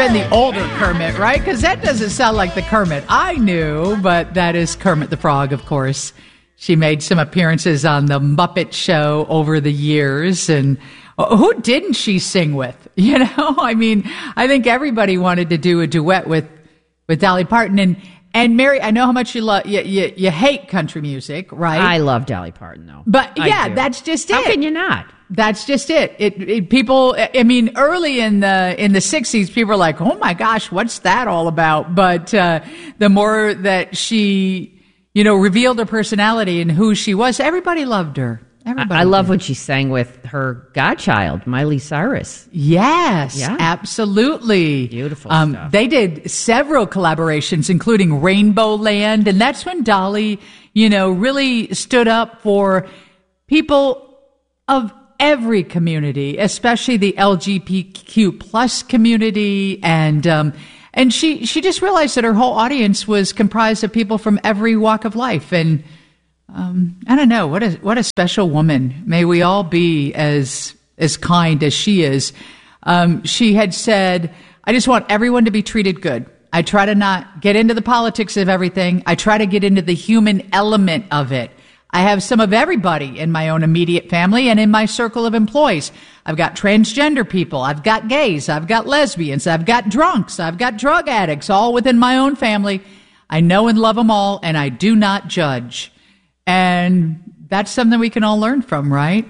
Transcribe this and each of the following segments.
been the older Kermit, right? Because that doesn't sound like the Kermit I knew, but that is Kermit the Frog, of course. She made some appearances on the Muppet Show over the years, and who didn't she sing with? You know, I mean, I think everybody wanted to do a duet with Dolly Parton. And Mary, I know how much you love you hate country music, right? I love Dolly Parton, though. But yeah, that's just it. How can you not? That's just it. People, I mean, early in the 60s, people were like, "Oh my gosh, what's that all about?" But the more that she, revealed her personality and who she was, everybody loved her. I love when she sang with her godchild, Miley Cyrus. Yes, yeah. Absolutely. Beautiful stuff. They did several collaborations, including Rainbow Land, and that's when Dolly, really stood up for people of every community, especially the LGBTQ plus community, and she just realized that her whole audience was comprised of people from every walk of life, and I don't know, what a special woman. May we all be as kind as she is. She had said, "I just want everyone to be treated good. I try to not get into the politics of everything. I try to get into the human element of it. I have some of everybody in my own immediate family and in my circle of employees. I've got transgender people. I've got gays. I've got lesbians. I've got drunks. I've got drug addicts, all within my own family. I know and love them all, and I do not judge." And that's something we can all learn from, right?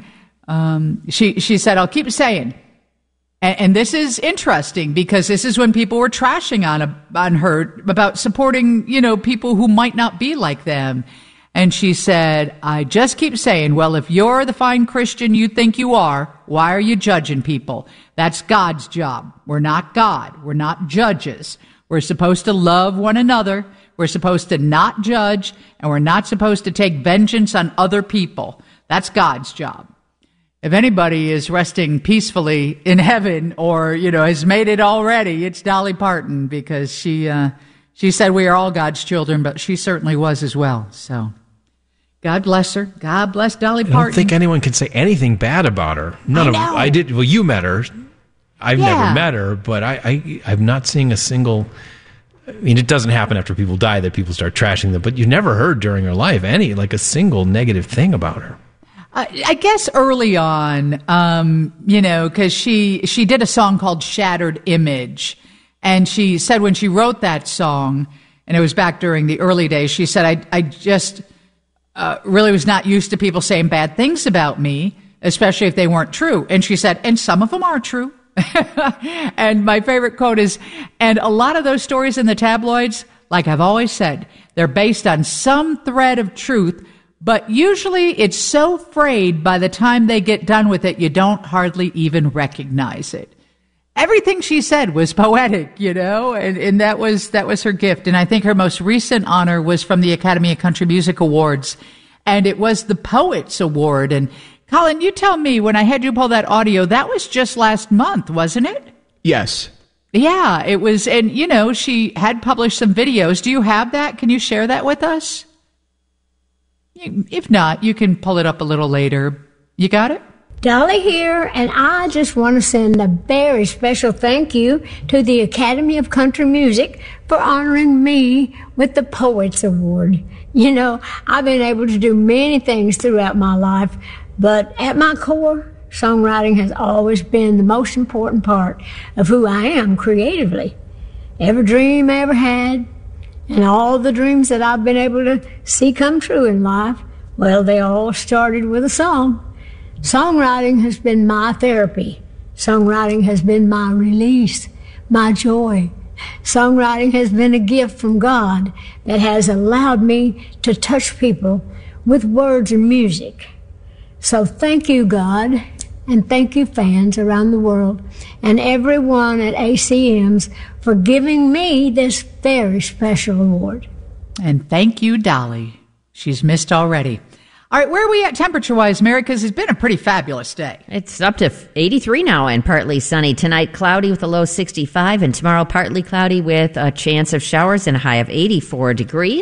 She said, "I'll keep saying," and this is interesting because this is when people were trashing on her about supporting, people who might not be like them. And she said, "I just keep saying, well, if you're the fine Christian you think you are, why are you judging people? That's God's job. We're not God. We're not judges. We're supposed to love one another. We're supposed to not judge, and we're not supposed to take vengeance on other people. That's God's job. If anybody is resting peacefully in heaven or, has made it already, it's Dolly Parton, because she said we are all God's children, but she certainly was as well. So God bless her. God bless Dolly Parton. I don't think anyone can say anything bad about her. I did. Well, you met her. I've never met her, but I'm not seeing a single... I mean, it doesn't happen after people die that people start trashing them, but you never heard during her life a single negative thing about her. I guess early on, because she did a song called Shattered Image, and she said when she wrote that song, and it was back during the early days, she said, I just really was not used to people saying bad things about me, especially if they weren't true. And she said, and some of them are true. And my favorite quote is, and a lot of those stories in the tabloids, like I've always said, they're based on some thread of truth, but usually it's so frayed by the time they get done with it, you don't hardly even recognize it. Everything she said was poetic, and that was her gift. And I think her most recent honor was from the Academy of Country Music Awards, and it was the Poets Award. And Colin, you tell me, when I had you pull that audio, that was just last month, wasn't it? Yes. Yeah, it was. And, she had published some videos. Do you have that? Can you share that with us? If not, you can pull it up a little later. You got it? Dolly here, and I just want to send a very special thank you to the Academy of Country Music for honoring me with the Poets Award. I've been able to do many things throughout my life, but at my core, songwriting has always been the most important part of who I am creatively. Every dream I ever had, and all the dreams that I've been able to see come true in life, well, they all started with a song. Songwriting has been my therapy. Songwriting has been my release, my joy. Songwriting has been a gift from God that has allowed me to touch people with words and music. So thank you, God, and thank you, fans around the world, and everyone at ACM's for giving me this very special award. And thank you, Dolly. She's missed already. All right, where are we at temperature-wise, Mary? Because it's been a pretty fabulous day. It's up to 83 now and partly sunny. Tonight, cloudy with a low 65, and tomorrow, partly cloudy with a chance of showers and a high of 84 degrees.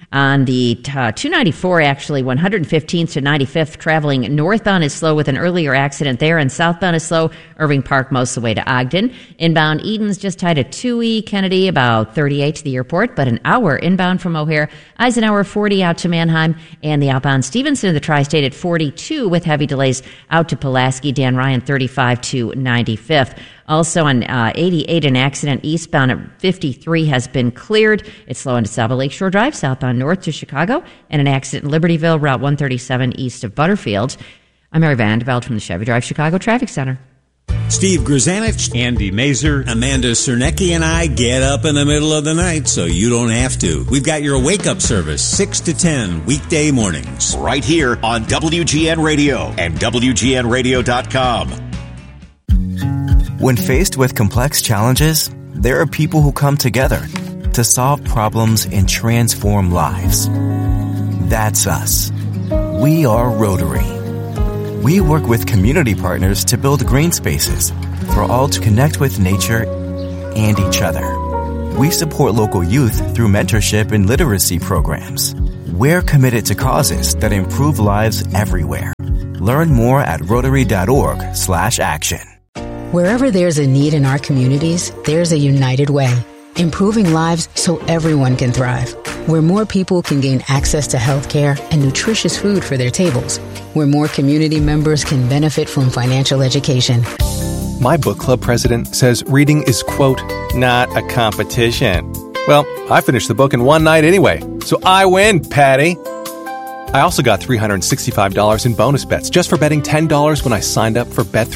On the 294, actually, 115th to 95th, traveling northbound is slow with an earlier accident there, and southbound is slow. Irving Park most of the way to Ogden. Inbound Eden's just tied at 2E. Kennedy about 38 to the airport, but an hour inbound from O'Hare. Eisenhower 40 out to Manheim, and the outbound Stevenson of the Tri-State at 42 with heavy delays out to Pulaski. Dan Ryan 35 to 95th. Also on 88, an accident eastbound at 53 has been cleared. It's slow on DeSable Lakeshore Drive, southbound north to Chicago, and an accident in Libertyville, Route 137 east of Butterfield. I'm Mary Vandeveld from the Chevy Drive Chicago Traffic Center. Steve Grzanich, Andy Mazer, Amanda Cernecki, and I get up in the middle of the night so you don't have to. We've got your wake-up service, 6 to 10, weekday mornings. Right here on WGN Radio and WGNradio.com. When faced with complex challenges, there are people who come together to solve problems and transform lives. That's us. We are Rotary. We work with community partners to build green spaces for all to connect with nature and each other. We support local youth through mentorship and literacy programs. We're committed to causes that improve lives everywhere. Learn more at Rotary.org/action. Wherever there's a need in our communities, there's a United Way, improving lives so everyone can thrive. Where more people can gain access to health care and nutritious food for their tables. Where more community members can benefit from financial education. My book club president says reading is, quote, not a competition. Well, I finished the book in one night anyway, so I win, Patty. I also got $365 in bonus bets just for betting $10 when I signed up for Bet365.